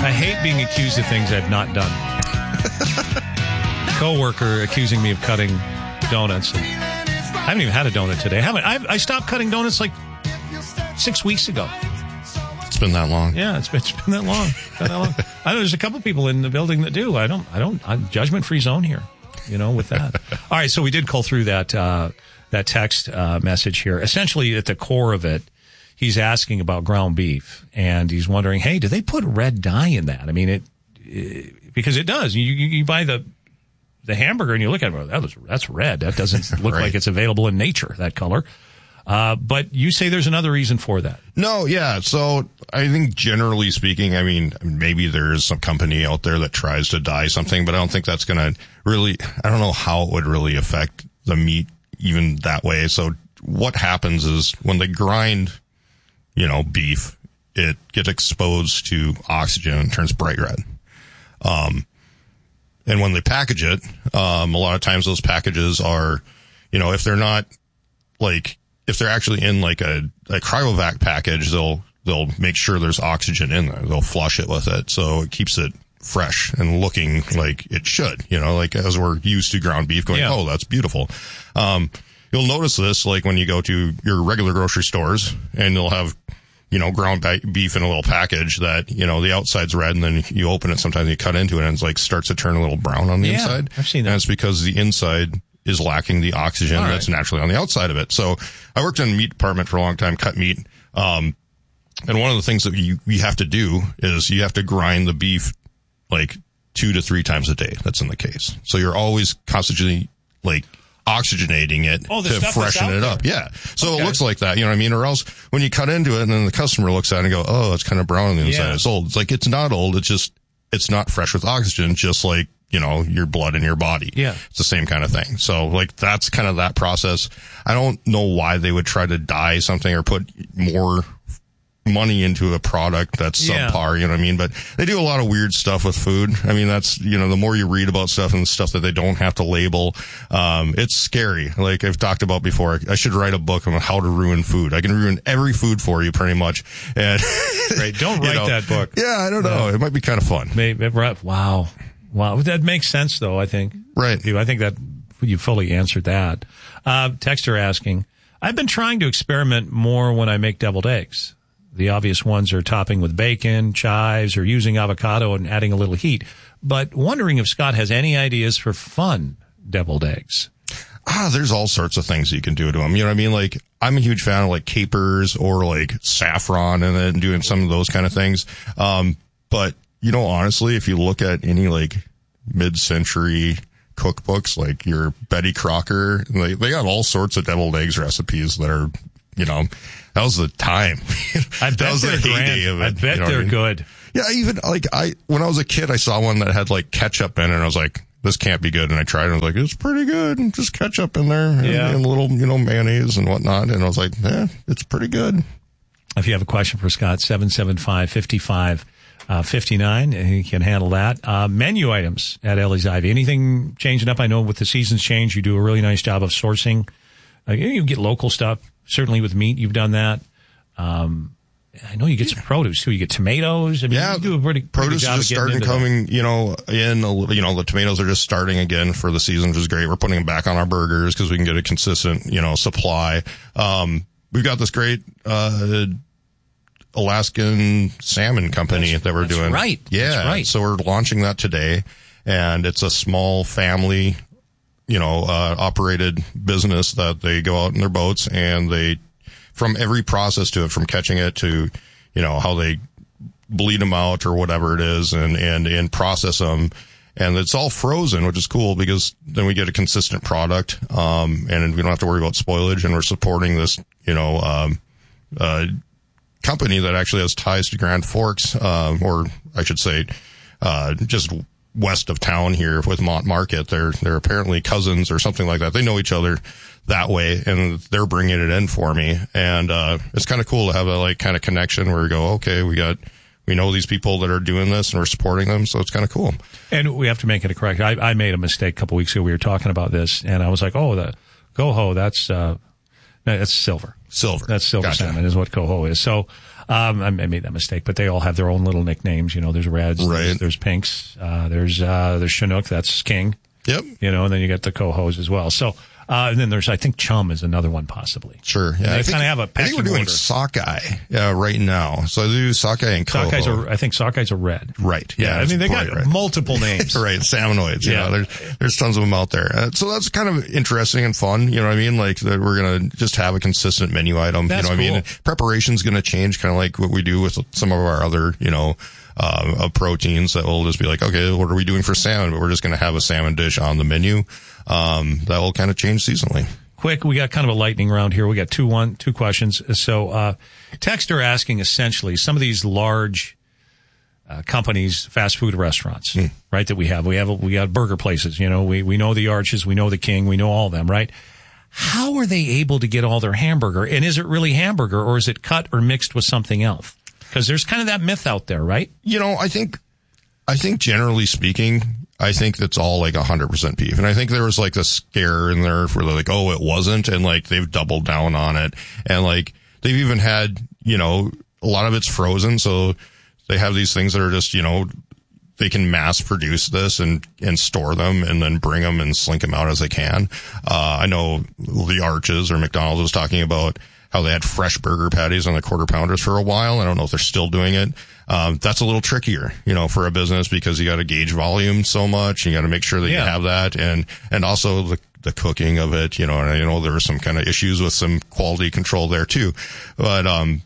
I hate being accused of things I've not done. Coworker accusing me of cutting donuts. And I haven't even had a donut today. I stopped cutting donuts like 6 weeks ago. It's been that long. Yeah, it's been that long. I know there's a couple people in the building that do. I'm judgment-free zone here, with that. All right, so we did call through that text message here. Essentially, at the core of it, he's asking about ground beef, and he's wondering, hey, do they put red dye in that? I mean, because it does. You buy the hamburger and you look at it, that's red. That doesn't look Right. like it's available in nature, that color. But you say there's another reason for that. No, yeah. So I think generally speaking, I mean, maybe there is some company out there that tries to dye something, but I don't think that's going to really, I don't know how it would really affect the meat even that way. So what happens is when they grind, beef, it gets exposed to oxygen and turns bright red. And when they package it, a lot of times those packages are, if they're not if they're actually in like a cryovac package, they'll make sure there's oxygen in there. They'll flush it with it. So it keeps it fresh and looking like it should, like as we're used to ground beef going, oh, that's beautiful. You'll notice this like when you go to your regular grocery stores and they'll have, ground beef in a little package that, the outside's red and then you open it sometimes you cut into it and it's like starts to turn a little brown on the inside. I've seen that. And it's because the inside is lacking the oxygen that's naturally on the outside of it. So I worked in the meat department for a long time, cut meat. And one of the things that you have to do is you have to grind the beef like 2 to 3 times a day. That's in the case. So you're always constantly oxygenating it to freshen it up. Yeah. So it looks like that, you know what I mean? Or else when you cut into it and then the customer looks at it and go, oh, it's kind of brown on the inside. It's old. It's like, it's not old. It's not fresh with oxygen, just like, your blood in your body. Yeah. It's the same kind of thing. So that's kind of that process. I don't know why they would try to dye something or put more money into a product that's subpar, you know what I mean? But they do a lot of weird stuff with food. I mean, that's, the more you read about stuff and stuff that they don't have to label, it's scary. Like I've talked about before, I should write a book on how to ruin food. I can ruin every food for you pretty much. And right. Don't write that book. Yeah, I don't know. It might be kind of fun. Wow. That makes sense though, I think. Right. I think that you fully answered that. Texter asking, I've been trying to experiment more when I make deviled eggs. The obvious ones are topping with bacon, chives, or using avocado and adding a little heat. But wondering if Scott has any ideas for fun deviled eggs. There's all sorts of things you can do to them. You know what I mean? Like, I'm a huge fan of capers or saffron and then doing some of those kind of things. But, honestly, if you look at any mid-century cookbooks, like your Betty Crocker, they got all sorts of deviled eggs recipes that are, that was the time. I bet that was the heyday of it. I bet they're good. Yeah, even when I was a kid, I saw one that had ketchup in it, and I was like, this can't be good. And I tried it, and I was like, it's pretty good. And just ketchup in there and a little, mayonnaise and whatnot. And I was like, it's pretty good. If you have a question for Scott, 775-5559, and he can handle that. Menu items at Ellie's Ivy. Anything changing up? I know with the seasons change, you do a really nice job of sourcing. You get local stuff. Certainly with meat, you've done that. I know you get some produce too. You get tomatoes. I mean, you do a pretty produce job is just starting coming, the tomatoes are just starting again for the season, which is great. We're putting them back on our burgers because we can get a consistent, supply. We've got this great, Alaskan salmon company that we're doing. Right. Yeah. That's right. So we're launching that today, and it's a small family, operated business that they go out in their boats and they, from every process to it, from catching it to, how they bleed them out or whatever it is and process them. And it's all frozen, which is cool because then we get a consistent product. And we don't have to worry about spoilage, and we're supporting this, company that actually has ties to Grand Forks, or I should say, just west of town here with Mont Market. They're apparently cousins or something like that. They know each other that way, and they're bringing it in for me. And it's kind of cool to have a kind of connection where we go, okay, we know these people that are doing this and we're supporting them, so it's kind of cool. And we have to make it a correct. I made a mistake a couple weeks ago. We were talking about this, and I was like, oh, the coho, that's silver. Silver. That's silver salmon is what coho is. So I made that mistake, but they all have their own little nicknames. There's Reds, right. there's Pinks, there's Chinook, that's King. Yep. And then you get the Cohos as well. So, and then there's, I think Chum is another one possibly. Sure. Yeah. They kind of have a pecking I think we're doing order. sockeye right now. So I do sockeye and coho. I think sockeyes are red. Right. Yeah. I mean, they got right. multiple names. Right. Salmonoids. Yeah. There's tons of them out there. So that's kind of interesting and fun. You know what I mean? Like that we're going to just have a consistent menu item. That's what I mean? Preparation's going to change kind of like what we do with some of our other, proteins that will just be like, okay, what are we doing for salmon? But we're just going to have a salmon dish on the menu. That will kind of change seasonally. Quick, we got kind of a lightning round here. We got two questions. So, texter asking essentially some of these large, companies, fast food restaurants, right? That we got burger places, we know the Arches, we know the King, we know all of them, right? How are they able to get all their hamburger? And is it really hamburger or is it cut or mixed with something else? Because there's kind of that myth out there, right? I think generally speaking, I think that's all like 100% beef. And I think there was like a scare in there for like, oh, it wasn't. And like they've doubled down on it. And like they've even had, a lot of it's frozen. So they have these things that are just, they can mass produce this and store them and then bring them and slink them out as they can. I know the Arches or McDonald's was talking about how they had fresh burger patties on the quarter pounders for a while. I don't know if they're still doing it. That's a little trickier, for a business because you got to gauge volume so much. You got to make sure that you have that and also the cooking of it, and there were some kind of issues with some quality control there too. But,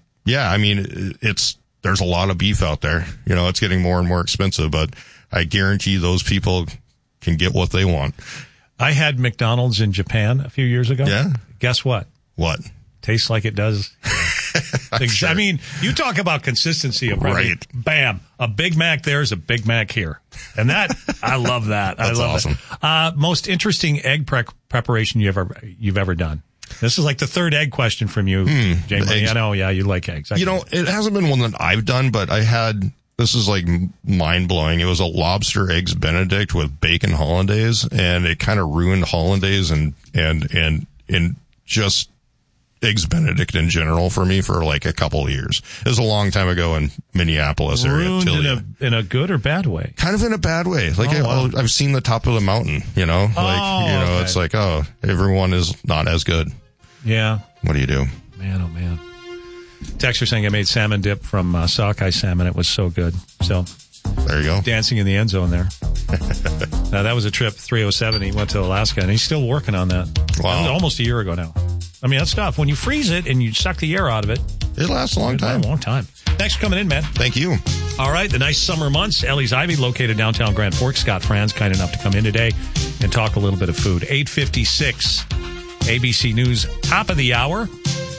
there's a lot of beef out there. It's getting more and more expensive, but I guarantee those people can get what they want. I had McDonald's in Japan a few years ago. Yeah. Guess what? What? Tastes like it does. Sure. I mean, you talk about consistency of right. Bam, a Big Mac there is a Big Mac here, and that I love that. That's I love awesome. That. Most interesting egg preparation you've ever done. This is like the third egg question from you, Jamie. I know, you like eggs. It hasn't been one that I've done, but this is like mind blowing. It was a lobster eggs Benedict with bacon hollandaise, and it kind of ruined hollandaise and just eggs Benedict in general for me for like a couple of years. It was a long time ago in Minneapolis area. Ruined in a good or bad way? Kind of in a bad way. Like I've seen the top of the mountain, okay. It's like, everyone is not as good. Yeah. What do you do? Man, oh man. Texter saying I made salmon dip from sockeye salmon. It was so good. So there you go. Dancing in the end zone there. Now that was a trip 307. He went to Alaska and he's still working on that. Wow. That was almost a year ago now. I mean, that's tough. When you freeze it and you suck the air out of it. It lasts a long time. A long time. Thanks for coming in, man. Thank you. All right. The nice summer months. Ellie's Ivy located downtown Grand Forks. Scott Franz kind enough to come in today and talk a little bit of food. 8:56. ABC News, top of the hour.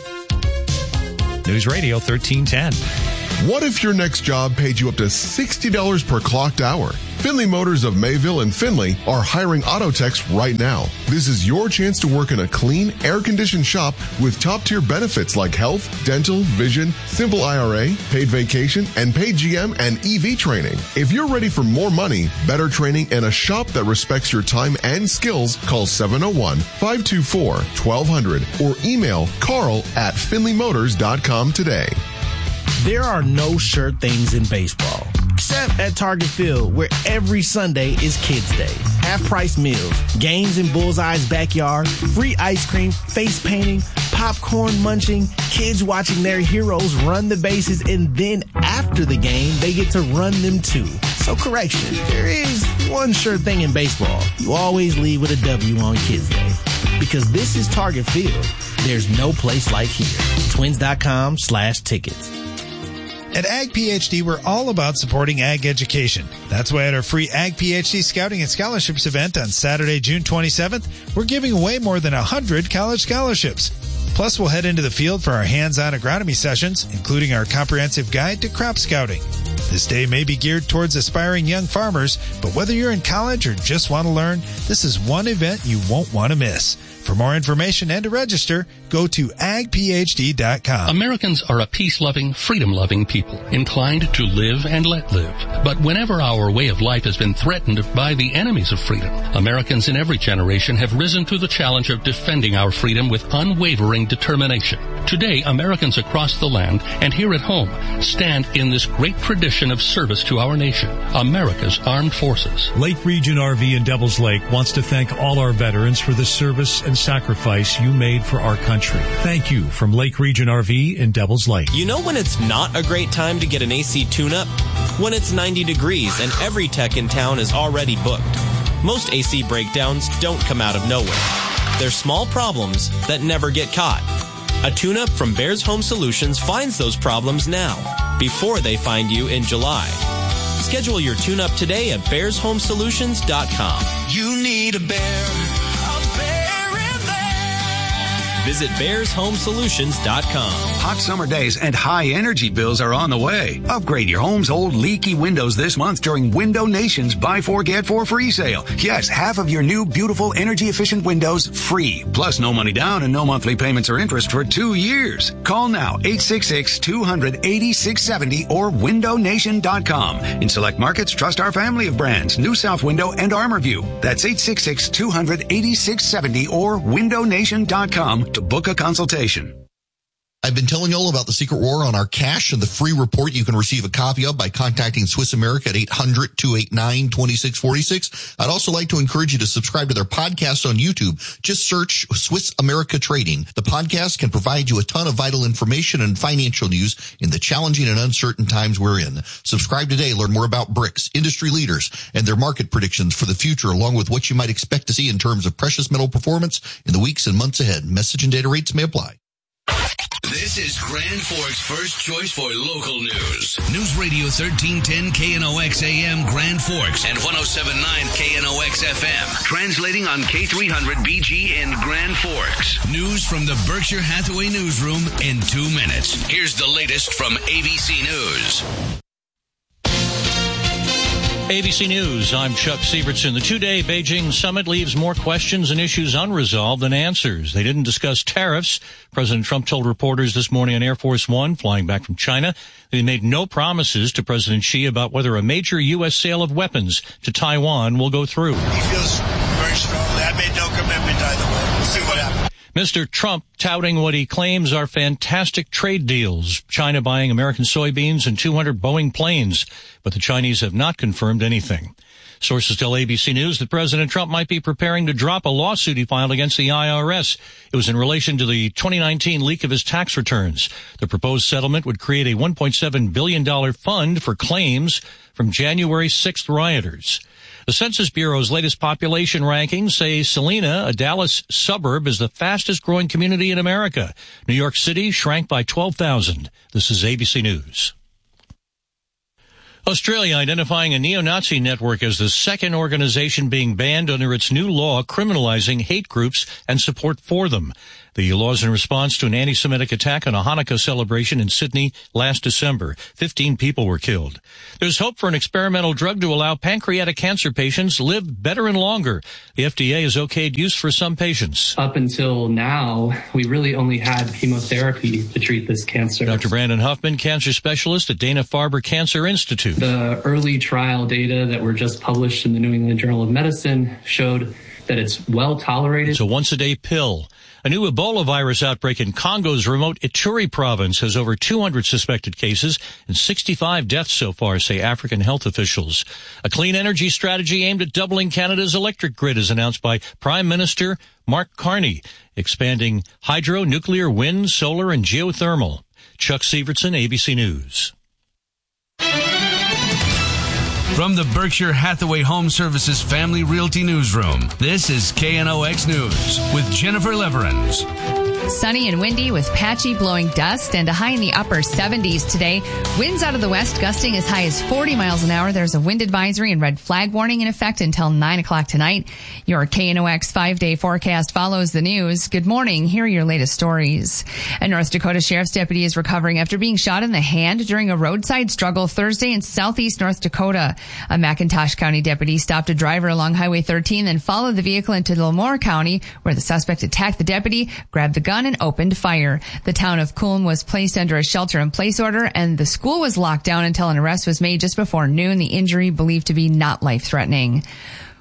News Radio 1310. What if your next job paid you up to $60 per clocked hour? Finley Motors of Mayville and Finley are hiring auto techs right now. This is your chance to work in a clean, air-conditioned shop with top-tier benefits like health, dental, vision, simple IRA, paid vacation, and paid GM and EV training. If you're ready for more money, better training, and a shop that respects your time and skills, call 701-524-1200 or email carl@finleymotors.com today. There are no sure things in baseball, except at Target Field, where every Sunday is Kids Day. Half-price meals, games in Bullseye's backyard, free ice cream, face painting, popcorn munching, kids watching their heroes run the bases, and then after the game, they get to run them too. So correction, there is one sure thing in baseball. You always leave with a W on Kids Day. Because this is Target Field. There's no place like here. Twins.com/tickets. At Ag PhD, we're all about supporting ag education. That's why at our free Ag PhD Scouting and Scholarships event on Saturday, June 27th, we're giving away more than 100 college scholarships. Plus, we'll head into the field for our hands-on agronomy sessions, including our comprehensive guide to crop scouting. This day may be geared towards aspiring young farmers, but whether you're in college or just want to learn, this is one event you won't want to miss. For more information and to register, go to agphd.com. Americans are a peace-loving, freedom-loving people, inclined to live and let live. But whenever our way of life has been threatened by the enemies of freedom, Americans in every generation have risen to the challenge of defending our freedom with unwavering determination. Today, Americans across the land and here at home stand in this great tradition of service to our nation, America's Armed Forces. Lake Region RV in Devils Lake wants to thank all our veterans for the service and sacrifice you made for our country. Thank you from Lake Region RV in Devils Lake. You know when it's not a great time to get an AC tune-up? When it's 90 degrees and every tech in town is already booked. Most AC breakdowns don't come out of nowhere. They're small problems that never get caught. A tune-up from Bears Home Solutions finds those problems now, before they find you in July. Schedule your tune-up today at bearshomesolutions.com. You need a bear in there. Visit bearshomesolutions.com. Hot summer days and high energy bills are on the way. Upgrade your home's old leaky windows this month during Window Nation's Buy 4 Get 4 free sale. Yes, half of your new beautiful energy efficient windows free. Plus no money down and no monthly payments or interest for 2 years. Call now 866-200-8670 or windownation.com. In select markets, trust our family of brands, New South Window and ArmorView. That's 866-200-8670 or windownation.com to book a consultation. I've been telling you all about the secret war on our cash and the free report you can receive a copy of by contacting Swiss America at 800-289-2646. I'd also like to encourage you to subscribe to their podcast on YouTube. Just search Swiss America Trading. The podcast can provide you a ton of vital information and financial news in the challenging and uncertain times we're in. Subscribe today. Learn more about BRICS, industry leaders, and their market predictions for the future, along with what you might expect to see in terms of precious metal performance in the weeks and months ahead. Message and data rates may apply. This is Grand Forks' first choice for local news. News Radio 1310 KNOX AM Grand Forks and 107.9 KNOX FM. Translating on K300 BG in Grand Forks. News from the Berkshire Hathaway newsroom in 2 minutes. Here's the latest from ABC News. ABC News, I'm Chuck Sievertson. The two-day Beijing summit leaves more questions and issues unresolved than answers. They didn't discuss tariffs. President Trump told reporters this morning on Air Force One, flying back from China, that he made no promises to President Xi about whether a major U.S. sale of weapons to Taiwan will go through. He feels very strongly. I made no commitment either way. We'll see what happens. Mr. Trump touting what he claims are fantastic trade deals, China buying American soybeans and 200 Boeing planes, but the Chinese have not confirmed anything. Sources tell ABC News that President Trump might be preparing to drop a lawsuit he filed against the IRS. It was in relation to the 2019 leak of his tax returns. The proposed settlement would create a $1.7 billion fund for claims from January 6th rioters. The Census Bureau's latest population rankings say Salina, a Dallas suburb, is the fastest growing community in America. New York City shrank by 12,000. This is ABC News. Australia identifying a neo-Nazi network as the second organization being banned under its new law criminalizing hate groups and support for them. The law is in response to an anti-Semitic attack on a Hanukkah celebration in Sydney last December. 15 people were killed. There's hope for an experimental drug to allow pancreatic cancer patients live better and longer. The FDA has okayed use for some patients. Up until now, we really only had chemotherapy to treat this cancer. Dr. Brandon Huffman, cancer specialist at Dana-Farber Cancer Institute. The early trial data that were just published in the New England Journal of Medicine showed that it's well tolerated. It's a once-a-day pill. A new Ebola virus outbreak in Congo's remote Ituri province has over 200 suspected cases and 65 deaths so far, say African health officials. A clean energy strategy aimed at doubling Canada's electric grid is announced by Prime Minister Mark Carney, expanding hydro, nuclear, wind, solar, and geothermal. Chuck Sievertson, ABC News. From the Berkshire Hathaway Home Services Family Realty Newsroom, this is KNOX News with Jennifer Leverins. Sunny and windy with patchy blowing dust and a high in the upper 70s today. Winds out of the west gusting as high as 40 miles an hour. There's a wind advisory and red flag warning in effect until 9 o'clock tonight. Your KNOX 5-day forecast follows the news. Good morning. Here are your latest stories. A North Dakota sheriff's deputy is recovering after being shot in the hand during a roadside struggle Thursday in southeast North Dakota. A McIntosh County deputy stopped a driver along Highway 13, then followed the vehicle into Lemoore County, where the suspect attacked the deputy, grabbed the gun, and opened fire. The town of Kulm was placed under a shelter-in-place order, and the school was locked down until an arrest was made just before noon. The injury believed to be not life-threatening.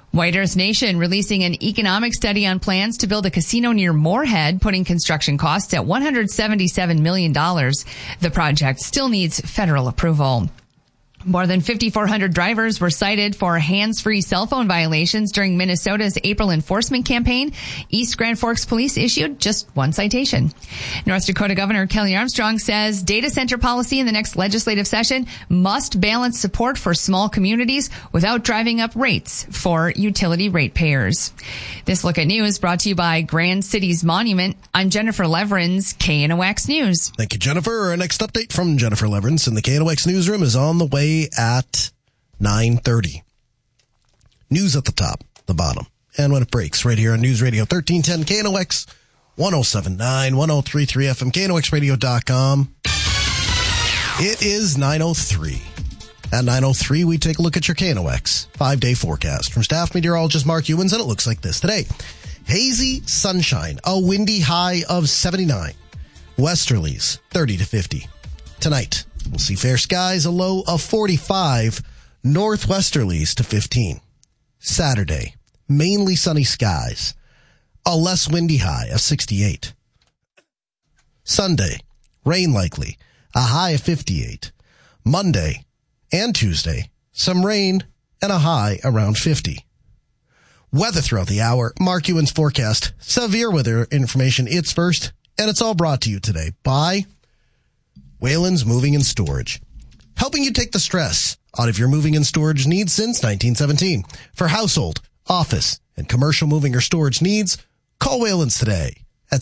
White Earth Nation releasing an economic study on plans to build a casino near Moorhead, putting construction costs at $177 million. The project still needs federal approval. More than 5,400 drivers were cited for hands-free cell phone violations during Minnesota's April enforcement campaign. East Grand Forks Police issued just one citation. North Dakota Governor Kelly Armstrong says data center policy in the next legislative session must balance support for small communities without driving up rates for utility ratepayers. This look at news brought to you by Grand Cities Monument. I'm Jennifer Leverins, KNOX News. Thank you, Jennifer. Our next update from Jennifer Leverins in the KNOX newsroom is on the way at 9:30. News at the top, the bottom, and when it breaks right here on News Radio 1310 KNOX 107.9, 103.3 FM, KNOXradio.com. It is 9:03. At 9:03, we take a look at your KNOX 5-day forecast from staff meteorologist Mark Ewens, and it looks like this today. Hazy sunshine, a windy high of 79. Westerlies 30 to 50. Tonight, we'll see fair skies, a low of 45, northwesterlies to 15. Saturday, mainly sunny skies, a less windy high of 68. Sunday, rain likely, a high of 58. Monday and Tuesday, some rain and a high around 50. Weather throughout the hour, Mark Ewan's forecast, severe weather information, it's first, and it's all brought to you today by Whalen's Moving and Storage, helping you take the stress out of your moving and storage needs since 1917. For household, office, and commercial moving or storage needs, call Whalen's today at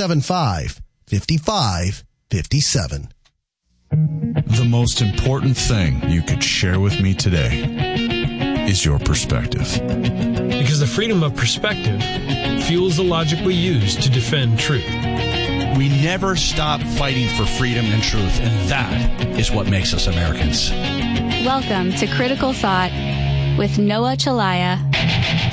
775-5557. The most important thing you could share with me today is your perspective. Because the freedom of perspective fuels the logic we use to defend truth. We never stop fighting for freedom and truth, and that is what makes us Americans. Welcome to Critical Thought with Noah Chalaya.